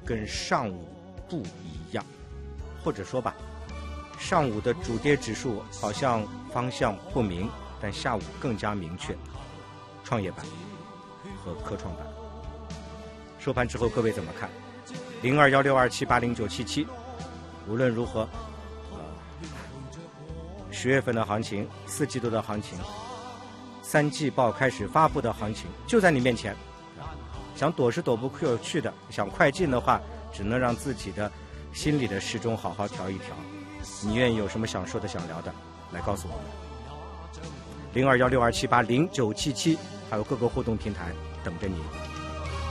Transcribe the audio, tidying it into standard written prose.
跟上午不一样，或者说吧，上午的主跌指数好像方向不明，但下午更加明确。创业板和科创板收盘之后，各位怎么看？021627809777。无论如何，10月份的行情，4季度的行情，3季报开始发布的行情就在你面前。想躲是躲不去的，想快进的话，只能让自己的心里的时钟好好调一调。你愿意有什么想说的、想聊的，来告诉我们。021627809777，还有各个互动平台等着你。